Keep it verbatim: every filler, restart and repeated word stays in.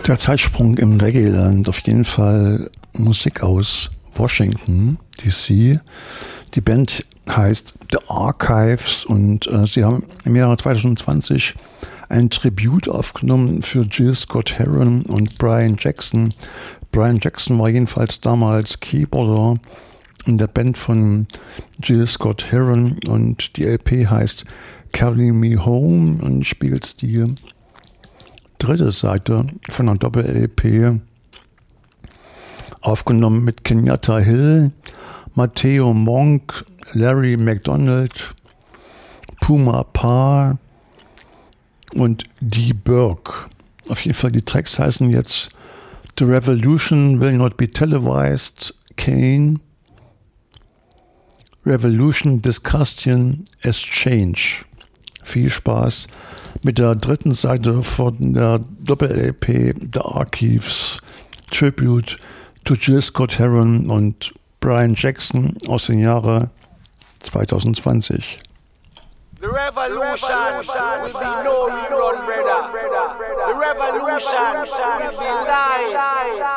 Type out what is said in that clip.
Der Zeitsprung im Reggae-Land, auf jeden Fall Musik aus Washington, D C. Die Band heißt The Archives und äh, sie haben im Jahre zwanzig zwanzig ein Tribut aufgenommen für Gil Scott-Heron und Brian Jackson. Brian Jackson war jedenfalls damals Keyboarder in der Band von Gil Scott-Heron und die L P heißt Carry Me Home und spielt die dritte Seite von einer Doppel-L P, aufgenommen mit Kenyatta Hill, Matteo Monk, Larry McDonald, Puma Pa und Dee Burke. Auf jeden Fall, die Tracks heißen jetzt The Revolution Will Not Be Televised, Kane, Revolution Discussion Exchange. Viel Spaß mit der dritten Seite von der Doppel-L P The Archives, Tribute to Gil Scott-Heron und Brian Jackson aus dem Jahre zwanzig zwanzig. The revolution will be no rerun, brother. The revolution will be live.